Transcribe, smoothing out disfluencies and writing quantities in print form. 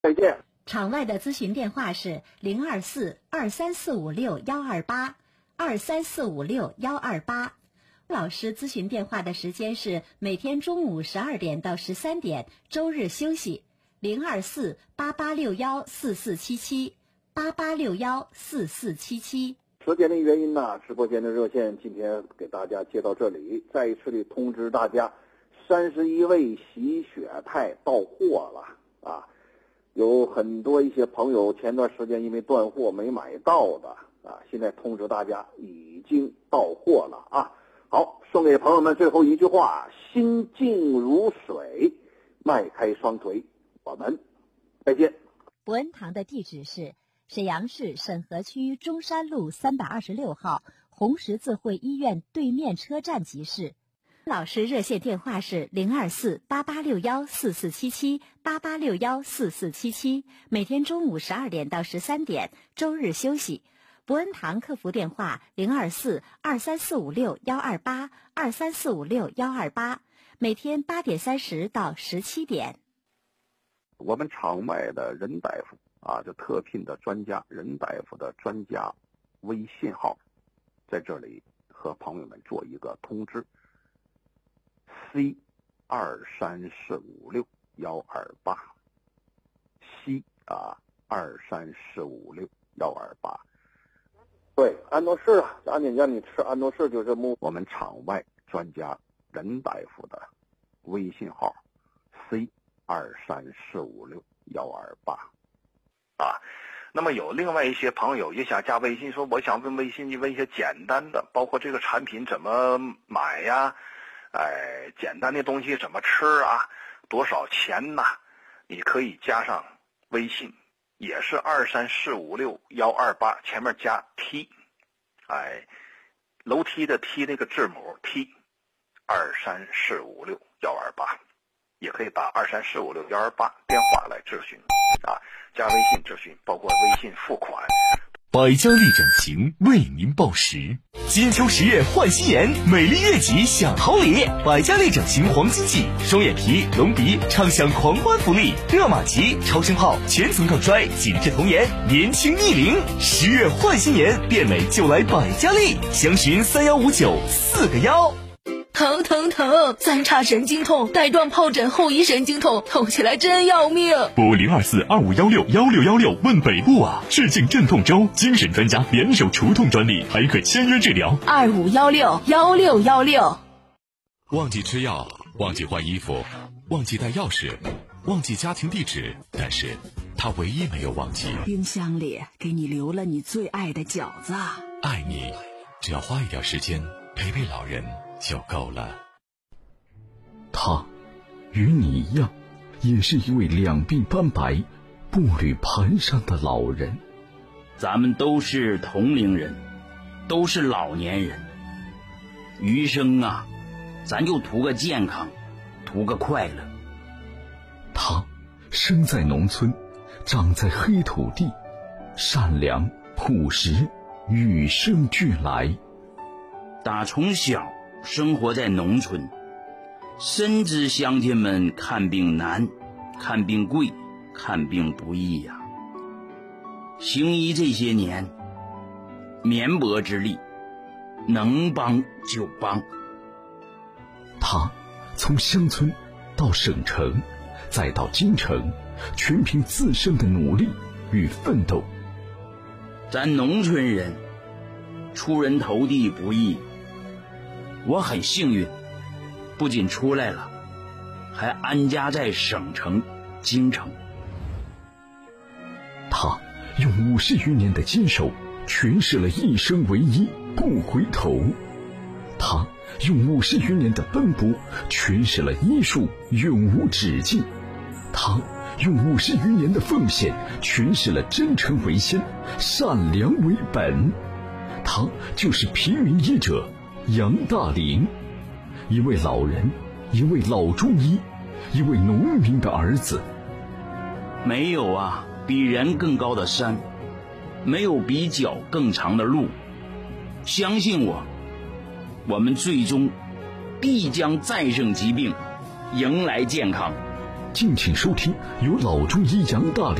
再见。 场外的咨询电话是024-23456-128，23456-128。老师咨询电话的时间是每天中午12点到13点，周日休息。024-8861-4477，8861-4477。 时间的原因呢，直播间的热线今天给大家接到这里，再一次的通知大家，31位洗血肽到货了啊！有很多一些朋友前段时间因为断货没买到的啊，现在通知大家已经到货了啊！好，送给朋友们最后一句话：心静如水，迈开双腿，我们再见。 伯恩堂的地址是沈阳市沈河区中山路326号红十字会医院对面车站集市。老师热线电话是024-8861-4477，8861-4477，每天中午12点到13点，周日休息。伯恩堂客服电话024-23456-128，23456-128，每天8点30到17点。 我们场外的任大夫啊，就特聘的专家任大夫的专家微信号，在这里和朋友们做一个通知。C23456-128，C23456-128。对，安诺氏啊，安点让你吃安诺氏就是我们场外专家任大夫的微信号 C23456-128啊。那么有另外一些朋友也想加微信，说我想问微信问一些简单的，包括这个产品怎么买呀，简单的东西怎么吃啊，多少钱呐？你可以加上微信，也是23456-128，前面加 T， 楼梯的 T 那个字母 T， 23456-128，也可以打23456-128电话来咨询啊，加微信咨询，包括微信付款。 百家丽整形为您报时，金秋10月换新颜，美丽悦己享好礼。百家丽整形黄金季，双眼皮、隆鼻畅享狂欢福利，热玛吉、超声炮、全层抗衰、紧致童颜，年轻逆龄。10月换新颜，变美就来百家丽，详询3159-4个1。 疼疼疼，3叉神经痛，带状疱疹后遗神经痛，痛起来真要命。 拨024-2516-1616问北部啊！致敬镇痛周，精神专家联手除痛专利，还可签约治疗。 2516-1616。 忘记吃药，忘记换衣服，忘记带钥匙，忘记家庭地址，但是他唯一没有忘记， 冰箱里给你留了你最爱的饺子。 爱你，只要花一点时间陪陪老人就够了。 他与你一样，也是一位两鬓斑白、步履蹒跚的老人。 咱们都是同龄人，都是老年人，余生啊，咱就图个健康，图个快乐。 他生在农村，长在黑土地，善良朴实，与生俱来。 打从小生活在农村，深知乡亲们看病难，看病贵，看病不易呀。行医这些年，绵薄之力，能帮就帮。 他从乡村到省城，再到京城，全凭自身的努力与奋斗。 咱农村人出人头地不易，我很幸运，不仅出来了，还安家在省城京城。 他用50余年的坚守诠释了一生为一，不回头。他用50余年的奔波诠释了医术永无止境。他用50余年的奉献诠释了真诚为先，善良为本。他就是平民医者杨大林，一位老人，一位老中医，一位农民的儿子。 没有啊比人更高的山，没有比脚更长的路。相信我，我们最终必将战胜疾病，迎来健康。 敬请收听由老中医杨大